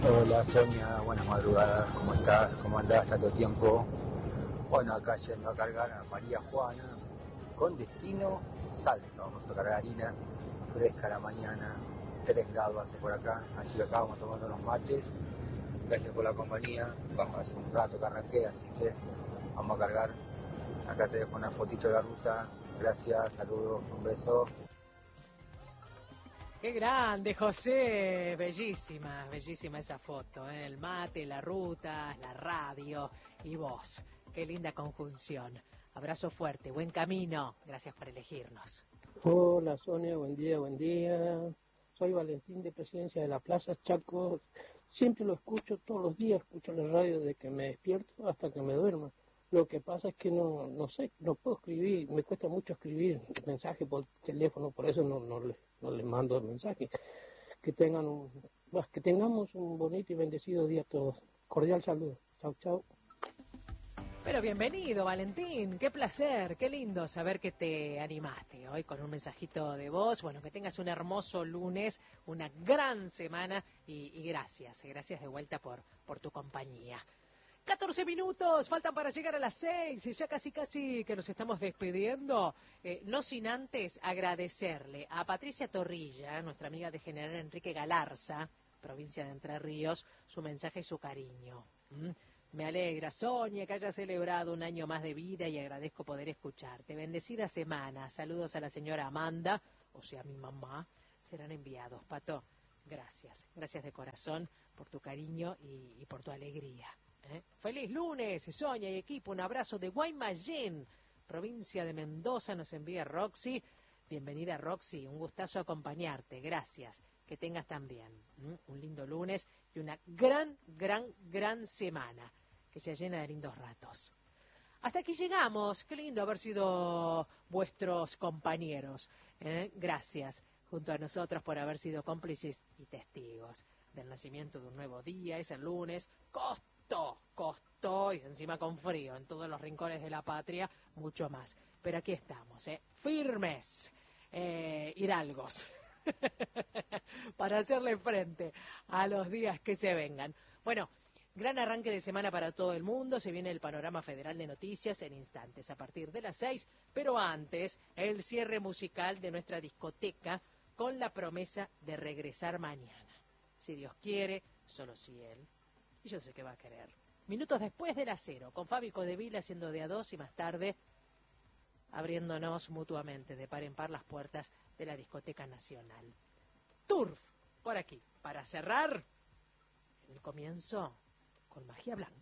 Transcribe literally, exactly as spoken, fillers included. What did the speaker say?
Hola Sonia, buenas madrugadas, ¿cómo estás? ¿Cómo andás tanto tiempo? Bueno, acá yendo a cargar a María Juana, con destino Salta, vamos a cargar harina, fresca la mañana, tres grados hace por acá, así que acá vamos tomando unos mates, gracias por la compañía, vamos hace un rato que arranqué, así que vamos a cargar, acá te dejo una fotito de la ruta, gracias, saludos, un beso. ¡Qué grande, José! Bellísima, bellísima esa foto, ¿eh? El mate, la ruta, la radio y vos. ¡Qué linda conjunción! Abrazo fuerte, buen camino. Gracias por elegirnos. Hola Sonia, buen día, buen día. Soy Valentín de Presidencia de la Plaza Chaco. Siempre lo escucho todos los días, escucho la radio desde que me despierto hasta que me duermo. Lo que pasa es que no, no sé, no puedo escribir, me cuesta mucho escribir mensajes por teléfono, por eso no, no les no les mando el mensaje. Que tengan un, pues, que tengamos un bonito y bendecido día a todos. Cordial saludo. Chau, chau. Pero bienvenido, Valentín. Qué placer, qué lindo saber que te animaste hoy con un mensajito de voz. Bueno, que tengas un hermoso lunes, una gran semana y, y gracias, gracias de vuelta por, por tu compañía. catorce minutos, faltan para llegar a las seis y ya casi casi que nos estamos despidiendo, eh, no sin antes agradecerle a Patricia Torrilla, nuestra amiga de General Enrique Galarza, provincia de Entre Ríos, su mensaje y su cariño. ¿Mm? Me alegra, Sonia, que haya celebrado un año más de vida y agradezco poder escucharte. Bendecida semana, saludos a la señora Amanda, o sea, mi mamá, serán enviados. Pato, gracias, gracias de corazón por tu cariño y, y por tu alegría. ¿Eh? Feliz lunes, Sonia y equipo, un abrazo de Guaymallén, provincia de Mendoza, nos envía Roxy. Bienvenida Roxy, un gustazo acompañarte, gracias, que tengas también ¿m? un lindo lunes y una gran, gran, gran semana, que se llena de lindos ratos. Hasta aquí llegamos, qué lindo haber sido vuestros compañeros, ¿eh? Gracias junto a nosotros por haber sido cómplices y testigos del nacimiento de un nuevo día, es el lunes, costó, costó, y encima con frío en todos los rincones de la patria, mucho más. Pero aquí estamos, ¿eh? Firmes, eh, hidalgos, para hacerle frente a los días que se vengan. Bueno, gran arranque de semana para todo el mundo, se viene el panorama federal de noticias en instantes, a partir de las seis, pero antes, el cierre musical de nuestra discoteca con la promesa de regresar mañana. Si Dios quiere, solo si Él, y yo sé que va a querer. Minutos después de las cero, con Fabi Codevila haciendo de a dos y más tarde abriéndonos mutuamente de par en par las puertas de la Discoteca Nacional. Turf, por aquí, para cerrar el comienzo con Magia Blanca.